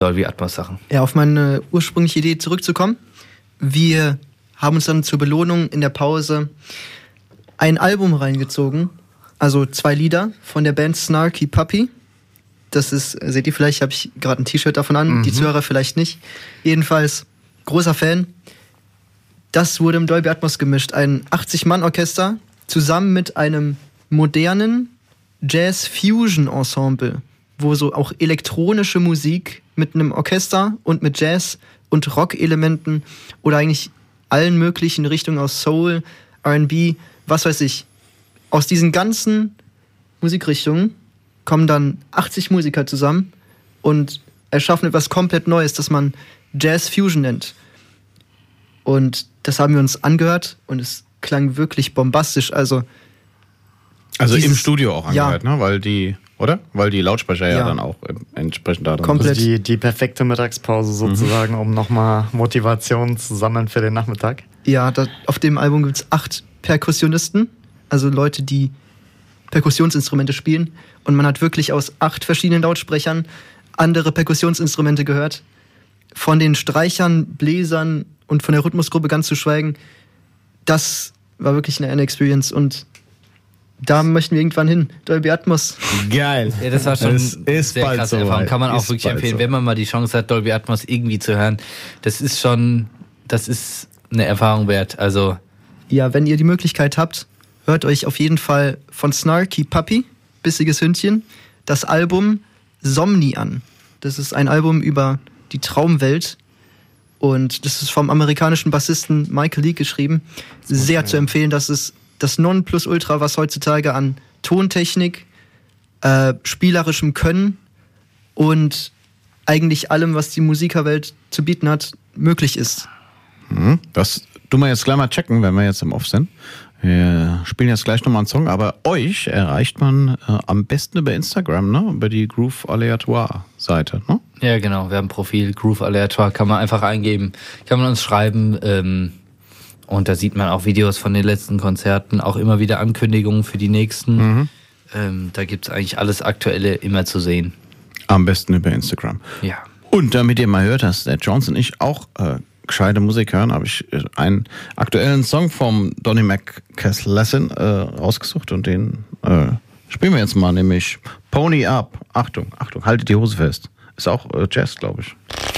Dolby Atmos Sachen. Ja, auf meine ursprüngliche Idee zurückzukommen. Wir haben uns dann zur Belohnung in der Pause ein Album reingezogen. Also 2 Lieder von der Band Snarky Puppy. Das ist, seht ihr vielleicht, habe ich gerade ein T-Shirt davon an, die Zuhörer vielleicht nicht. Jedenfalls, großer Fan. Das wurde im Dolby Atmos gemischt. Ein 80-Mann-Orchester zusammen mit einem modernen Jazz-Fusion-Ensemble, wo so auch elektronische Musik mit einem Orchester und mit Jazz- und Rock-Elementen oder eigentlich allen möglichen Richtungen aus Soul, R&B, was weiß ich. Aus diesen ganzen Musikrichtungen kommen dann 80 Musiker zusammen und erschaffen etwas komplett Neues, das man Jazz-Fusion nennt. Und das haben wir uns angehört und es klang wirklich bombastisch. Also im Studio auch angehört, ne? Weil die Lautsprecher ja dann auch entsprechend da komplett. Also die perfekte Mittagspause sozusagen, um nochmal Motivation zu sammeln für den Nachmittag. Ja, auf dem Album gibt es 8 Perkussionisten, also Leute, die Perkussionsinstrumente spielen. Und man hat wirklich aus 8 verschiedenen Lautsprechern andere Perkussionsinstrumente gehört. Von den Streichern, Bläsern und von der Rhythmusgruppe ganz zu schweigen. Das war wirklich eine Experience und da möchten wir irgendwann hin. Dolby Atmos. Geil. Ja, das war schon ist sehr krasse Erfahrung. Kann man auch wirklich empfehlen, wenn man mal die Chance hat, Dolby Atmos irgendwie zu hören. Das ist eine Erfahrung wert. Also ja, wenn ihr die Möglichkeit habt, hört euch auf jeden Fall von Snarky Puppy, bissiges Hündchen, das Album Somni an. Das ist ein Album über die Traumwelt und das ist vom amerikanischen Bassisten Michael Leake geschrieben. Sehr zu empfehlen, das ist das Nonplusultra, was heutzutage an Tontechnik, spielerischem Können und eigentlich allem, was die Musikerwelt zu bieten hat, möglich ist. Das tun wir jetzt gleich mal checken, wenn wir jetzt im Off sind. Wir spielen jetzt gleich nochmal einen Song, aber euch erreicht man am besten über Instagram, ne? Über die Groove Aleatoire Seite, ne? ja, genau. Wir haben ein Profil, Groove Aleatoire, kann man einfach eingeben. Kann man uns schreiben, und da sieht man auch Videos von den letzten Konzerten, auch immer wieder Ankündigungen für die nächsten. Da gibt's eigentlich alles Aktuelle immer zu sehen. Am besten über Instagram. Ja. Und damit ihr mal hört, dass der Jones und ich auch gescheite Musik hören, habe ich einen aktuellen Song vom Donny McCaslin rausgesucht und den spielen wir jetzt mal, nämlich Pony Up. Achtung, haltet die Hose fest. Ist auch Jazz, glaube ich.